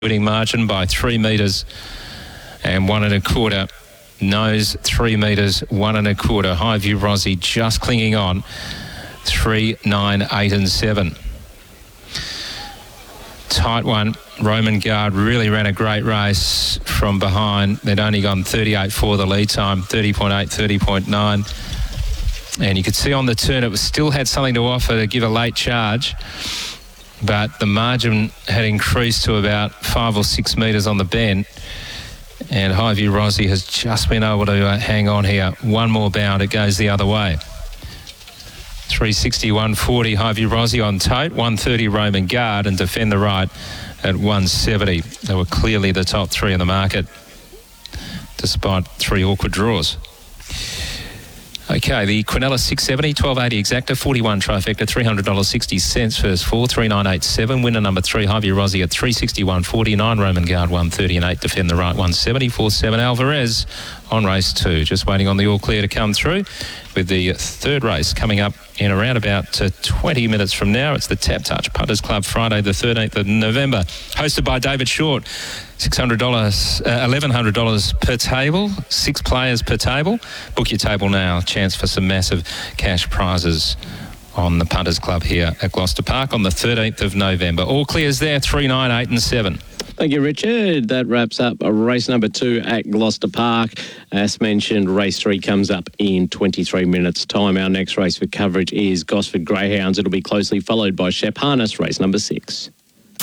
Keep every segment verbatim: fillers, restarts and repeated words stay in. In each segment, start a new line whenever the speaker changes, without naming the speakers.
winning margin by three metres and one and a quarter. Nose three metres, one and a quarter. High View Rossi just clinging on. Three, nine, eight and seven. Tight one. Roman Guard really ran a great race from behind. They'd only gone thirty-eight for the lead time, thirty point eight, thirty point nine. And you could see on the turn it was still had something to offer to give a late charge. But the margin had increased to about five or six metres on the bend. And High View Rossi has just been able to uh, hang on here. One more bound, it goes the other way. three sixty, one forty, High View Rossi on tote. one thirty, Roman Guard, and Defend the Right at one seventy. They were clearly the top three in the market, despite three awkward draws. Okay, the Quinella six seventy, twelve eighty exacta, forty-one trifecta, three hundred dollars sixty first four, three nine eight seven. Winner number three, High View Rossi at three sixty, one forty-nine, Roman Guard one thirty and eight, Defend the Right one seventy, four seven Alvarez on race two. Just waiting on the all clear to come through with the third race coming up in around about uh, twenty minutes from now. It's the Tap Touch Punters Club Friday the thirteenth of November, hosted by David Short. six hundred dollars, uh, eleven hundred dollars per table, six players per table. Book your table now. Chance for some massive cash prizes on the Punters Club here at Gloucester Park on the thirteenth of November. All clears there, three, nine, eight and seven.
Thank you, Richard. That wraps up race number two at Gloucester Park. As mentioned, race three comes up in twenty-three minutes' time. Our next race for coverage is Gosford Greyhounds. It'll be closely followed by Shep Harness, race number six.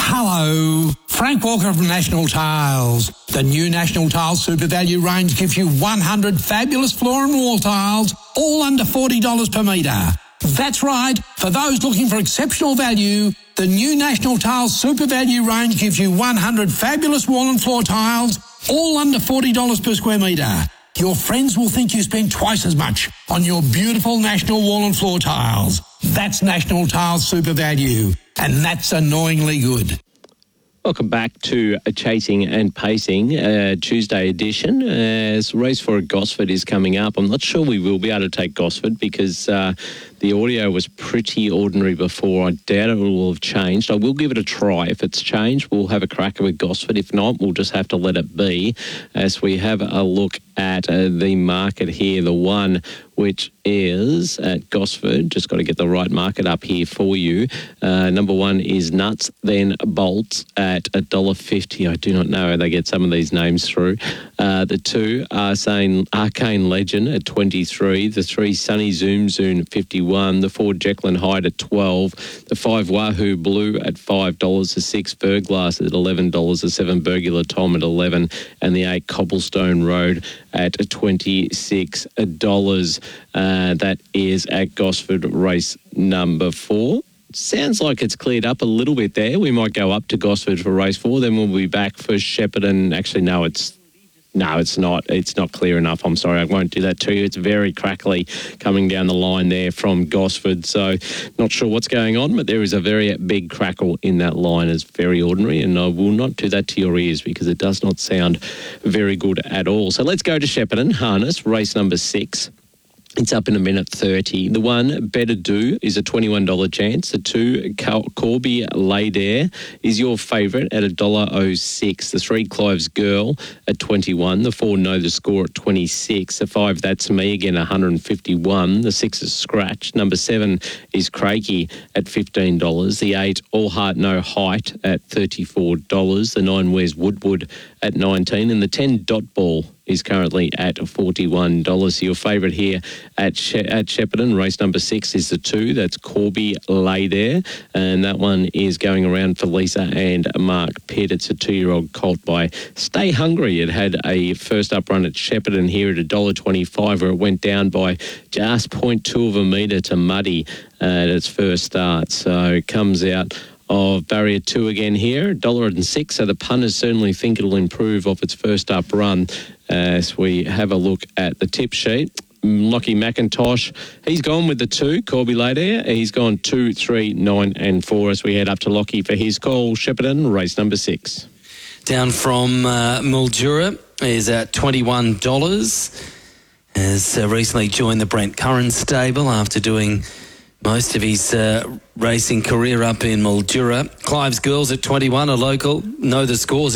Hello, Frank Walker from National Tiles. The new National Tiles Super Value range gives you one hundred fabulous floor and wall tiles, all under forty dollars per metre. That's right, for those looking for exceptional value, the new National Tiles Super Value range gives you one hundred fabulous wall and floor tiles, all under forty dollars per square metre. Your friends will think you spent twice as much on your beautiful National wall and floor tiles. That's National Tiles Super Value, and that's annoyingly good.
Welcome back to Chasing and Pacing, uh, Tuesday edition. As race for Gosford is coming up, I'm not sure we will be able to take Gosford because uh, the audio was pretty ordinary before. I doubt it will have changed. I will give it a try. If it's changed, we'll have a cracker with Gosford. If not, we'll just have to let it be as we have a look at uh, the market here. The one which is at Gosford. Just got to get the right market up here for you. Uh, number one is Nuts, then Bolts at one dollar fifty. I do not know how they get some of these names through. Uh, the two are saying Arcane Legend at twenty-three. The three, Sunny Zoom Zoom at fifty-one. The four, Jekyll and Hyde at twelve. The five, Wahoo Blue at five dollars. The six, Burglass at eleven dollars. The seven, Burgular Tom at eleven dollars. And the eight, Cobblestone Road at twenty-six dollars. Uh, that is at Gosford race number four. Sounds like it's cleared up a little bit there. We might go up to Gosford for race four, then we'll be back for Shepparton. Actually, no, it's no, it's not. It's not clear enough. I'm sorry, I won't do that to you. It's very crackly coming down the line there from Gosford. So not sure what's going on, but there is a very big crackle in that line. It's very ordinary, and I will not do that to your ears because it does not sound very good at all. So let's go to Shepparton Harness, race number six. It's up in a minute thirty. The one, Better Do, is a twenty-one dollars chance. The two, Corby Ladair, is your favourite at one dollar oh six. The three, Clive's Girl, at twenty-one. The four, Know the Score, at twenty-six. The five, That's Me, again, one hundred fifty-one. The six is Scratch. Number seven is Craigie at fifteen dollars. The eight, All Heart No Height, at thirty-four dollars. The nine, Where's Woodwood, at nineteen dollars. And the ten, Dot Ball, is currently at forty-one dollars. So your favourite here at she- at Shepparton, race number six, is the two. That's Corby Ladair. And that one is going around for Lisa and Mark Pitt. It's a two-year-old colt by Stay Hungry. It had a first up run at Shepparton here at one dollar twenty-five, where it went down by just zero point two of a metre to Muddy at its first start. So it comes out of barrier two again here, one dollar six. So the punters certainly think it'll improve off its first up run. As we have a look at the tip sheet, Lockie McIntosh, he's gone with the two, Corby Ladair. He's gone two, three, nine and four as we head up to Lockie for his call. Shepparton, race number six.
Down from uh, Mildura is at twenty-one dollars. Has uh, recently joined the Brent Curran stable after doing most of his uh, racing career up in Mildura. Clive's Girls at twenty-one, a local. Know the Scores